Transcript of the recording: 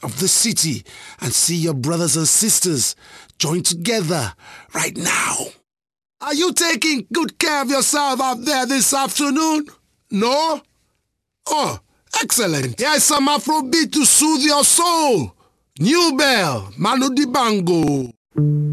of the city and see your brothers and sisters join together right now. Are you taking good care of yourself out there this afternoon? No? Oh, excellent. Here's some Afrobeat to soothe your soul. New Bell, Manu Dibango.